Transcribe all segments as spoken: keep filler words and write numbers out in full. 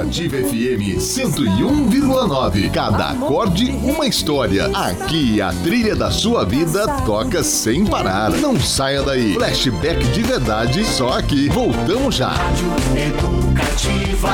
Educativa F M cento e um vírgula nove. Cada acorde uma história. Aqui a trilha da sua vida toca sem parar. Não saia daí. Flashback de verdade só aqui. Voltamos já. Rádio Educativa,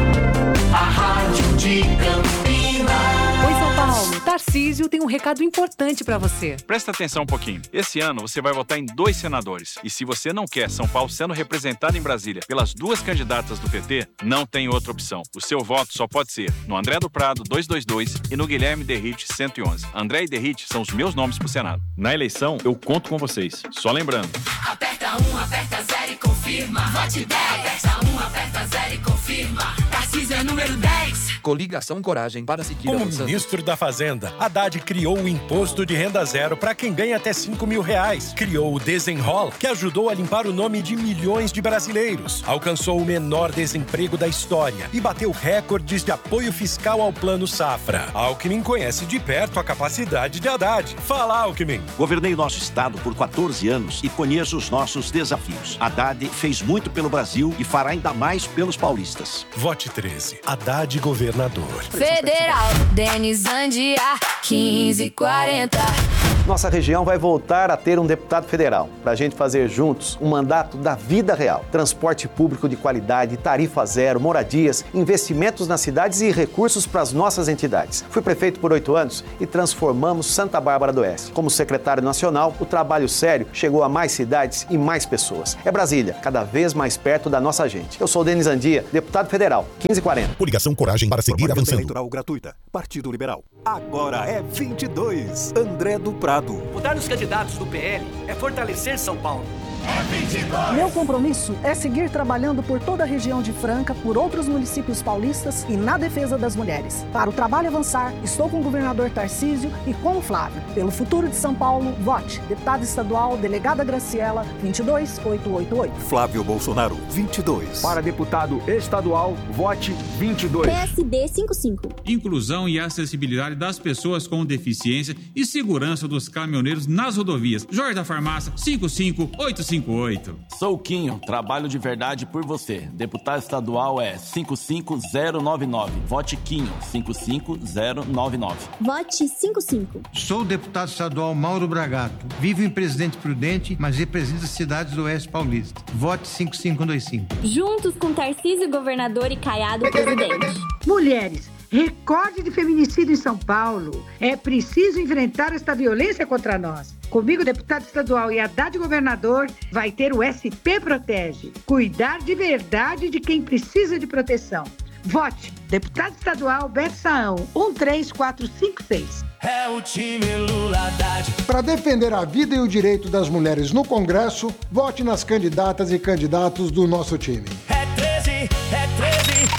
a rádio de Campinas. Oi, São Paulo. Tarcísio tem um recado importante pra você. Presta atenção um pouquinho. Esse ano você vai votar em dois senadores. E se você não quer São Paulo sendo representado em Brasília pelas duas candidatas do P T, não tem outra opção. O seu voto só pode ser no André do Prado duzentos e vinte e dois e no Guilherme Derrite cento e onze. André e Derrite são os meus nomes pro Senado. Na eleição, eu conto com vocês. Só lembrando. Aperta um, aperta zero e confirma. Vote dez. Aperta um, aperta zero e confirma. Tarcísio é número dez. Coligação Coragem para seguir Como avançando. ministro da Fazenda, Haddad criou o imposto de renda zero para quem ganha até cinco mil reais. Criou o Desenrola, que ajudou a limpar o nome de milhões de brasileiros. Alcançou o menor desemprego da história e bateu recordes de apoio fiscal ao Plano Safra. Alckmin conhece de perto a capacidade de Haddad. Fala, Alckmin. Governei nosso estado por quatorze anos e conheço os nossos desafios. Haddad fez muito pelo Brasil e fará ainda mais pelos paulistas. Vote treze. Haddad governador. Federal, Denis Andia, quinze e quarenta. Nossa região vai voltar a ter um deputado federal, para a gente fazer juntos um mandato da vida real. Transporte público de qualidade, tarifa zero, moradias, investimentos nas cidades e recursos para as nossas entidades. Fui prefeito por oito anos e transformamos Santa Bárbara do Oeste. Como secretário nacional, o trabalho sério chegou a mais cidades e mais pessoas. É Brasília, cada vez mais perto da nossa gente. Eu sou o Denis Andia, deputado federal, quinze e quarenta. Coligação Coragem para seguir avançando. Eleitoral gratuita. Partido Liberal. Agora é vinte e dois. André do Prado. Votar nos candidatos do P L é fortalecer São Paulo. É vinte e dois. Meu compromisso é seguir trabalhando por toda a região de Franca, por outros municípios paulistas e na defesa das mulheres. Para o trabalho avançar, estou com o governador Tarcísio e com o Flávio. Pelo futuro de São Paulo, vote. Deputada estadual, delegada Graciela, vinte e dois mil oitocentos e oitenta e oito. Flávio Bolsonaro, vinte e dois. Para deputado estadual, vote vinte e dois. P S D cinquenta e cinco. Inclusão e acessibilidade das pessoas com deficiência e segurança dos caminhoneiros nas rodovias. Jorge da Farmácia, cinco cinco oito cinco oito. Sou o Quinho, trabalho de verdade por você. Deputado estadual é cinco cinco zero nove nove. Vote Quinho, cinco cinco zero nove nove. Vote cinquenta e cinco. Sou o deputado estadual Mauro Bragato. Vivo em Presidente Prudente, mas represento as cidades do Oeste Paulista. Vote cinco cinco dois cinco. Juntos com Tarcísio, governador, e Caiado, presidente. Mulheres, recorde de feminicídio em São Paulo. É preciso enfrentar esta violência contra nós. Comigo, deputado estadual e Haddad governador, vai ter o S P Protege. Cuidar de verdade de quem precisa de proteção. Vote. Deputado estadual Beto Saão, um três quatro cinco seis. É o time Lula Haddad. Para defender a vida e o direito das mulheres no Congresso, vote nas candidatas e candidatos do nosso time. É treze, é treze.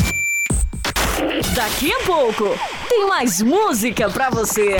Daqui a pouco, tem mais música pra você.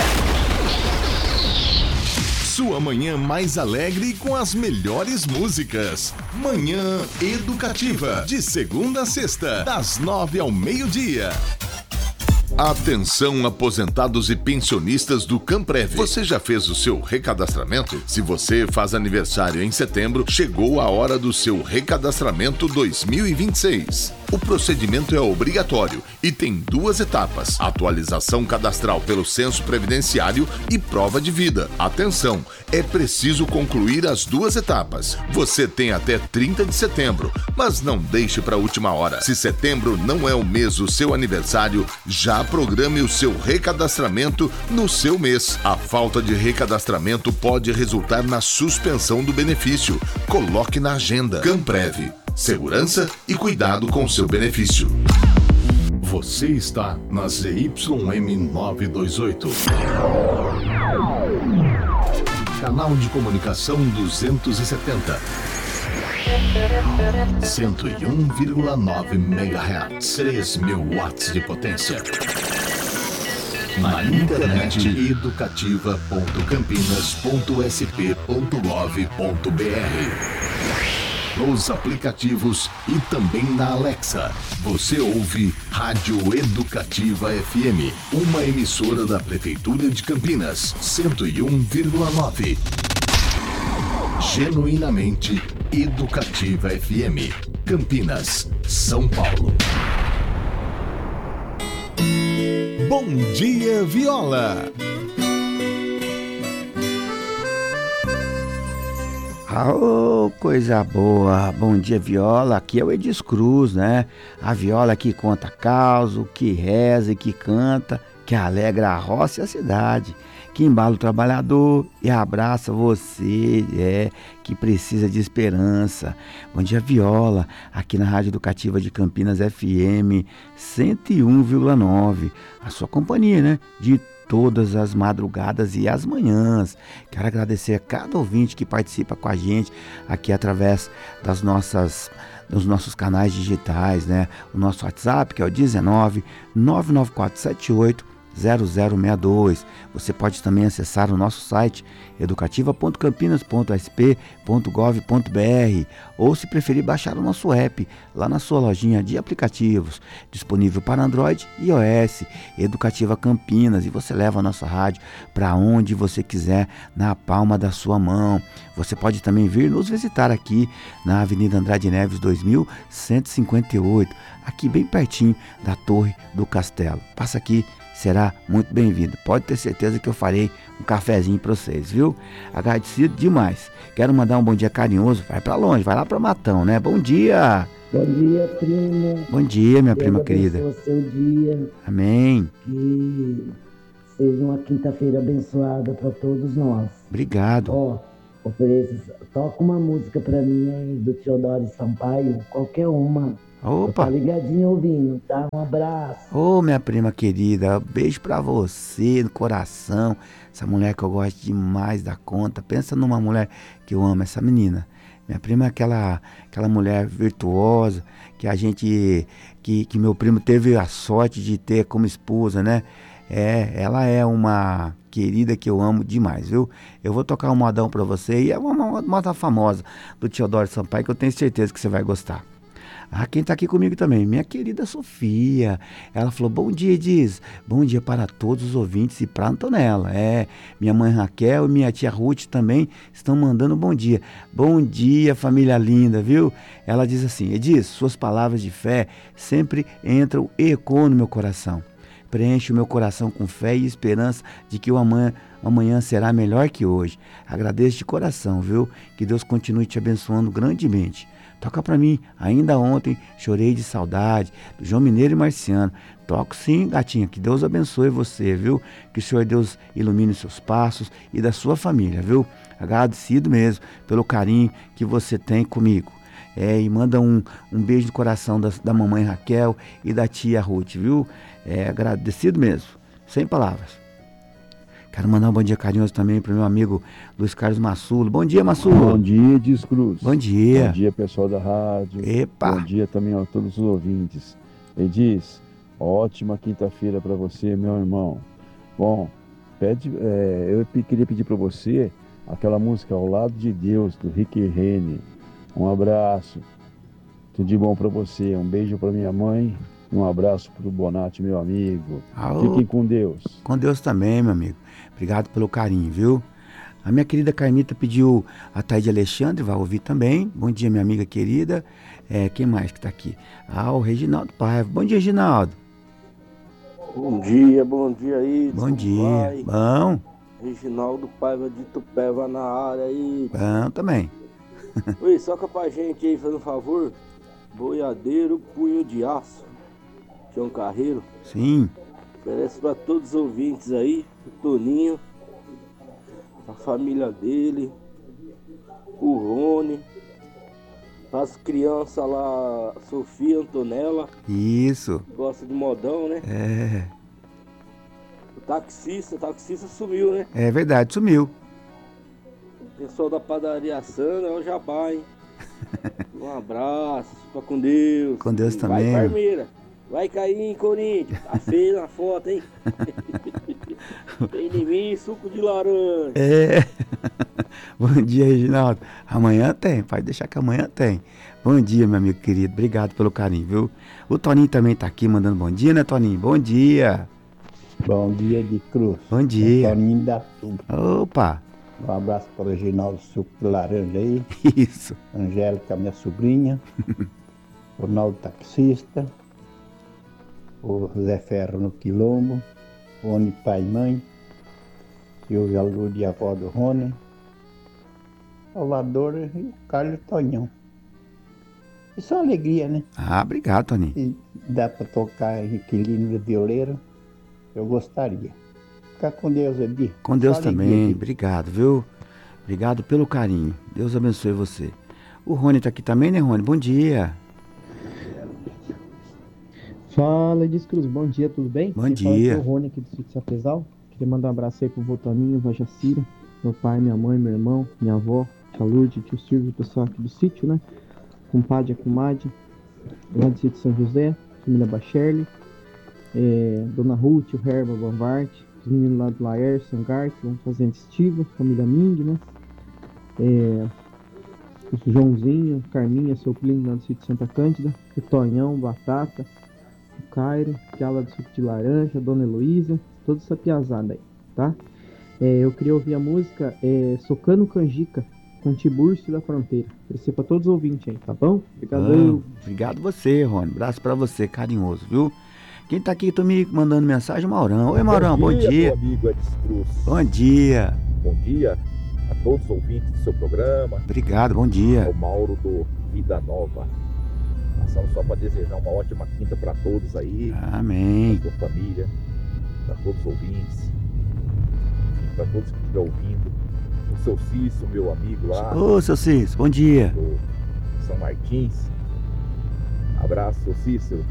Sua manhã mais alegre com as melhores músicas. Manhã Educativa, de segunda a sexta, das nove ao meio-dia. Atenção, aposentados e pensionistas do Camprev. Você já fez o seu recadastramento? Se você faz aniversário em setembro, chegou a hora do seu recadastramento dois mil e vinte e seis. O procedimento é obrigatório e tem duas etapas: atualização cadastral pelo censo previdenciário e prova de vida. Atenção, é preciso concluir as duas etapas. Você tem até trinta de setembro, mas não deixe para a última hora. Se setembro não é o mês do seu aniversário, já programe o seu recadastramento no seu mês. A falta de recadastramento pode resultar na suspensão do benefício. Coloque na agenda. Camprev. Segurança e cuidado com seu benefício. Você está na Z Y M novecentos e vinte e oito. Canal de comunicação duzentos e setenta. cento e um vírgula nove megahertz. três mil watts de potência. Na internet educativa ponto campinas ponto s p ponto gov ponto b r. Nos aplicativos e também na Alexa. Você ouve Rádio Educativa F M, uma emissora da Prefeitura de Campinas, cento e um vírgula nove. Genuinamente Educativa F M, Campinas, São Paulo. Bom Dia Viola. Oh, coisa boa! Bom dia, Viola. Aqui é o Edis Cruz, né? A Viola que conta causo, que reza e que canta, que alegra a roça e a cidade, que embala o trabalhador e abraça você, é, que precisa de esperança. Bom dia, Viola, aqui na Rádio Educativa de Campinas F M cento e um vírgula nove, a sua companhia, né? De todas as madrugadas e as manhãs. Quero agradecer a cada ouvinte que participa com a gente aqui através das nossas, dos nossos canais digitais, né? O nosso WhatsApp, que é o dezenove, nove nove quatro sete oito, zero zero seis dois. Você pode também acessar o nosso site educativa ponto campinas ponto s p ponto gov ponto b r ou, se preferir, baixar o nosso app lá na sua lojinha de aplicativos, disponível para Android e iOS, Educativa Campinas, e você leva a nossa rádio para onde você quiser, na palma da sua mão. Você pode também vir nos visitar aqui na Avenida Andrade Neves dois mil cento e cinquenta e oito, aqui bem pertinho da Torre do Castelo. Passa aqui, será muito bem-vindo. Pode ter certeza que eu farei um cafezinho para vocês, viu? Agradecido demais. Quero mandar um bom dia carinhoso. Vai para longe, vai lá para Matão, né? Bom dia! Bom dia, primo. Bom dia, minha Deus prima querida. abençoe seu dia. Amém. Que seja uma quinta-feira abençoada para todos nós. Obrigado. Ó, ofereça, toca uma música para mim aí do Teodoro Sampaio, qualquer uma. Opa! Tá ligadinho ouvindo, tá? Um abraço. Ô, oh, minha prima querida, beijo pra você no coração. Essa mulher que eu gosto demais da conta. Pensa numa mulher que eu amo, essa menina. Minha prima é aquela, aquela mulher virtuosa que a gente, que, que meu primo teve a sorte de ter como esposa, né? É, ela é uma querida que eu amo demais, viu? Eu vou tocar um modão pra você, e é uma, uma moda famosa do Teodoro Sampaio que eu tenho certeza que você vai gostar. Ah, quem tá aqui comigo também? Minha querida Sofia. Ela falou, bom dia, Diz. Bom dia para todos os ouvintes e para Antonella. É, minha mãe Raquel e minha tia Ruth também estão mandando bom dia. Bom dia, família linda, viu? Ela diz assim, Diz, suas palavras de fé sempre entram e ecoam no meu coração. Preenche o meu coração com fé e esperança de que o amanhã, amanhã será melhor que hoje. Agradeço de coração, viu? Que Deus continue te abençoando grandemente. Toca pra mim, ainda ontem chorei de saudade, do João Mineiro e Marciano. Toco sim, gatinha, que Deus abençoe você, viu? Que o Senhor Deus ilumine os seus passos e da sua família, viu? Agradecido mesmo pelo carinho que você tem comigo. É, e manda um, um beijo no coração da, da mamãe Raquel e da tia Ruth, viu? É, agradecido mesmo, sem palavras. Quero mandar um bom dia carinhoso também para o meu amigo Luiz Carlos Massulo. Bom dia, Massulo. Bom dia, Edis Cruz. Bom dia. Bom dia, pessoal da rádio. Epa. Bom dia também a todos os ouvintes. Edis, ótima quinta-feira para você, meu irmão. Bom, pede, é, eu queria pedir para você aquela música Ao Lado de Deus, do Rick Rennie. Um abraço. Tudo de bom para você. Um beijo para minha mãe. Um abraço para o Bonatti, meu amigo. Aô. Fiquem com Deus. Com Deus também, meu amigo. Obrigado pelo carinho, viu? A minha querida Carmita pediu a Taide Alexandre, vai ouvir também. Bom dia, minha amiga querida. É, quem mais que tá aqui? Ah, o Reginaldo Paiva. Bom dia, Reginaldo. Bom dia, bom dia aí. Bom dia. Vai? Bom. Reginaldo Paiva de Tupéva na área aí. Bom também. Oi, soca pra gente aí, fazendo um favor. Boiadeiro, punho de aço. João Carreiro. Sim. Oferece para todos os ouvintes aí, o Toninho, a família dele, o Rony, as crianças lá, Sofia, Antonella. Isso. Gosta de modão, né? É. O taxista, o taxista sumiu, né? É verdade, sumiu. O pessoal da padaria Sana é o Jabá, hein? Um abraço, fica com Deus. Com Deus também. Vai, Parmeira. Vai cair em Corinthians. Tá feio na foto, hein? Tem em mim suco de laranja. É. Bom dia, Reginaldo. Amanhã tem, pode deixar que amanhã tem. Bom dia, meu amigo querido. Obrigado pelo carinho, viu? O Toninho também tá aqui mandando bom dia, né, Toninho? Bom dia. Bom dia de Cruz. Bom dia. É Toninho da Tuba. Opa. Um abraço para o Reginaldo Suco de Laranja aí. Isso. Angélica, minha sobrinha. Ronaldo Taxista. o Zé Ferro no Quilombo, Rony pai e mãe, Silvia Lourdes, avó do Rony, Salvador e o Carlos Tonhão. Isso é uma alegria, né? Ah, obrigado, Toninho. E dá para tocar Inquilino do Violeiro, eu gostaria. Fica com Deus, Edi. Com Deus Só também, alegria, obrigado, viu? Obrigado pelo carinho. Deus abençoe você. O Rony tá aqui também, né, Rony? Bom dia. Fala, Edis Cruz, bom dia, tudo bem? Bom Quem dia. fala aqui é o Rony aqui do sítio Sapezal. Queria mandar um abraço aí pro vô Toninho, vó Jacira, meu pai, minha mãe, meu irmão, minha avó, tia Lourdes, tio Silvio, o pessoal aqui do sítio, né? Compadre, a comadre, lá do sítio São José, família Bacherli, é, Dona Ruth, o Herba, Bavart, os meninos lá do Laércio, Sangart, lá na Fazenda Estiva, família Ming, né? É, o Joãozinho, Carminha, seu Plínio lá do sítio Santa Cândida, o Tonhão, Batata, o Cairo, que é lá do sítio de Laranja, a Dona Heloísa, toda essa piazada aí, tá? É, eu queria ouvir a música é, Socando Canjica, com Tiburcio da Fronteira. Oferecer pra todos os ouvintes aí, tá bom? Obrigado. Ah, obrigado você, Rony. Abraço pra você, carinhoso, viu? Quem tá aqui tô me mandando mensagem, Maurão. Oi, Maurão, bom dia. Bom dia, meu amigo Edis Cruz. Bom dia. Bom dia a todos os ouvintes do seu programa. Obrigado, bom dia. É o Mauro do Vida Nova. Passando só para desejar uma ótima quinta para todos aí. Amém. Para sua família, para todos os ouvintes, para todos que estiverem ouvindo. O seu Cício, meu amigo lá. Ô, seu Cício, bom dia. Do São Martins. Abraço, seu Cício.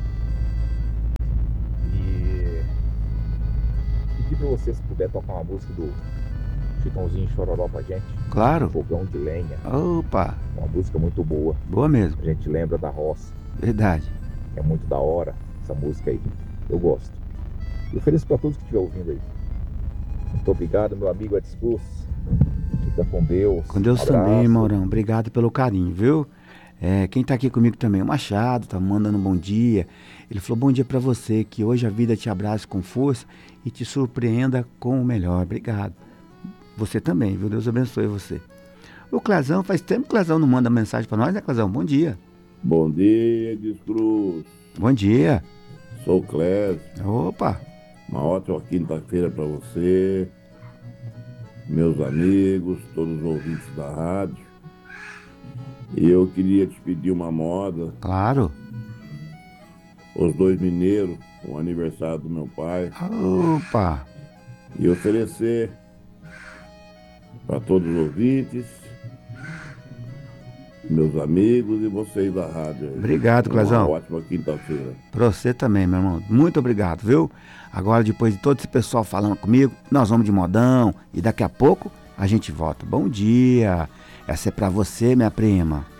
E pedir para você, se puder, tocar uma música do Chitãozinho e Chororó pra gente. Claro. Fogão de Lenha. Opa. Uma música muito boa. Boa mesmo. A gente lembra da roça. Verdade. É muito da hora essa música aí. Eu gosto. E ofereço para todos que estiver ouvindo aí. Muito obrigado, meu amigo Edis Cruz. Fica com Deus. Com Deus um também, Maurão. Obrigado pelo carinho, viu? É, quem tá aqui comigo também, o Machado, tá mandando um bom dia. Ele falou bom dia pra você, que hoje a vida te abrace com força e te surpreenda com o melhor. Obrigado. Você também, viu? Deus abençoe você. O Clezão, faz tempo que o Clezão não manda mensagem pra nós, né, Clezão? Bom dia. Bom dia, Edis Cruz. Bom dia. Sou o Clésio. Opa. Uma ótima quinta-feira pra você, meus amigos, todos os ouvintes da rádio. E eu queria te pedir uma moda. Claro. Os Dois Mineiros, o aniversário do meu pai. Opa. E oferecer para todos os ouvintes, meus amigos e vocês da rádio. Obrigado, Clezão. Uma ótima quinta-feira. Pra você também, meu irmão. Muito obrigado, viu? Agora, depois de todo esse pessoal falando comigo, nós vamos de modão e daqui a pouco a gente volta. Bom dia. Essa é pra você, minha prima.